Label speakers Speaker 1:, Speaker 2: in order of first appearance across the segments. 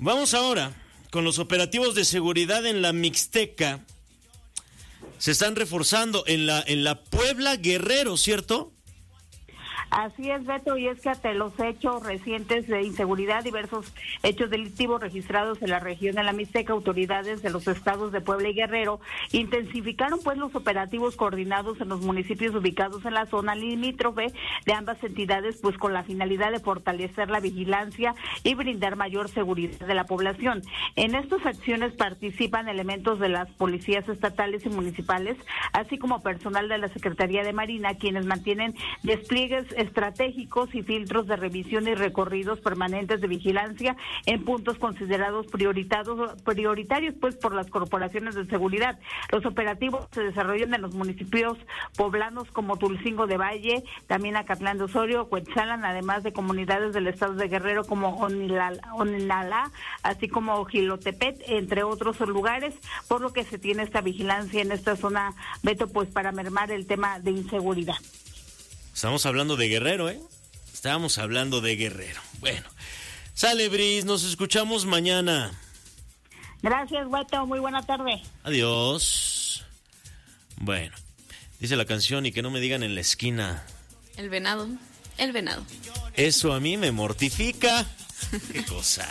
Speaker 1: Vamos ahora con los operativos de seguridad en la Mixteca. Se están reforzando en la Puebla Guerrero, ¿cierto?
Speaker 2: Así es, Beto, y es que ante los hechos recientes de inseguridad, diversos hechos delictivos registrados en la región de la Mixteca, autoridades de los estados de Puebla y Guerrero intensificaron pues los operativos coordinados en los municipios ubicados en la zona limítrofe de ambas entidades, pues con la finalidad de fortalecer la vigilancia y brindar mayor seguridad de la población. En estas acciones participan elementos de las policías estatales y municipales, así como personal de la Secretaría de Marina, quienes mantienen despliegues estratégicos y filtros de revisión y recorridos permanentes de vigilancia en puntos considerados prioritarios pues por las corporaciones de seguridad. Los operativos se desarrollan en los municipios poblanos como Tulcingo de Valle, también Acatlán de Osorio, Cuetzalan, además de comunidades del estado de Guerrero como Oninalá, así como Jilotepet, entre otros lugares, por lo que se tiene esta vigilancia en esta zona, Beto, pues para mermar el tema de inseguridad.
Speaker 1: Estamos hablando de Guerrero, ¿eh? Estamos hablando de Guerrero. Bueno, sale, Bris, nos escuchamos mañana.
Speaker 2: Gracias, Beto, muy buena tarde.
Speaker 1: Adiós. Bueno, dice la canción, y que no me digan en la esquina.
Speaker 3: El venado, el venado.
Speaker 1: Eso a mí me mortifica. Qué cosa.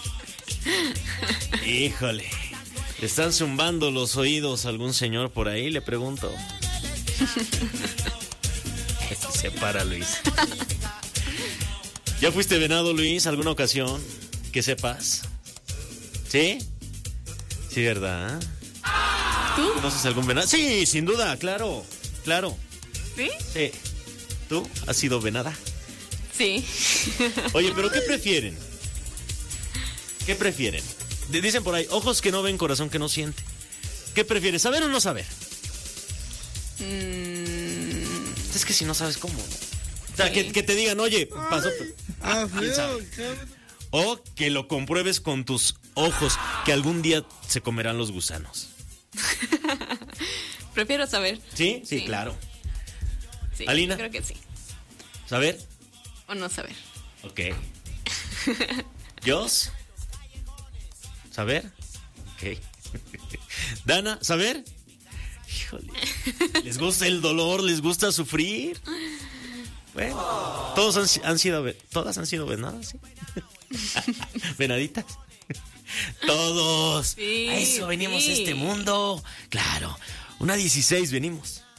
Speaker 1: Híjole. ¿Le están zumbando los oídos a algún señor por ahí? Le pregunto. Se para, Luis. ¿Ya fuiste venado, Luis, alguna ocasión? Que sepas. ¿Sí? Sí, ¿verdad?
Speaker 3: ¿Tú?
Speaker 1: ¿Conoces algún venado? Sí, sin duda, claro. Claro.
Speaker 3: ¿Sí?
Speaker 1: Sí. ¿Tú has sido venada?
Speaker 3: Sí.
Speaker 1: Oye, ¿pero qué prefieren? ¿Qué prefieren? Dicen por ahí, ojos que no ven, corazón que no siente. ¿Qué prefieres, saber o no saber? Es que si no sabes cómo. O sea, sí. que te digan, oye, pasó. O que lo compruebes con tus ojos, que algún día se comerán los gusanos.
Speaker 3: Prefiero saber.
Speaker 1: ¿Sí? Sí, claro.
Speaker 3: Sí,
Speaker 1: ¿Alina?
Speaker 3: Creo que sí.
Speaker 1: ¿Saber?
Speaker 3: O no saber.
Speaker 1: Ok. ¿Jos? ¿Saber? Ok. ¿Dana? ¿Saber? Híjole. ¿Les gusta el dolor? ¿Les gusta sufrir? Bueno, todas han sido venadas, ¿sí? ¿Venaditas? Todos.
Speaker 3: Sí,
Speaker 1: a eso venimos a este mundo. Claro. Una 16 venimos.